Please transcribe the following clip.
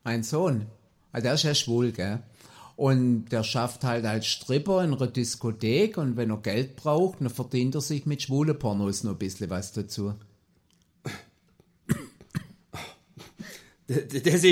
Mein Sohn, der ist ja schwul, gell? Und der schafft halt als Stripper in einer Diskothek und wenn er Geld braucht, dann verdient er sich mit schwulen Pornos noch ein bisschen was dazu. Das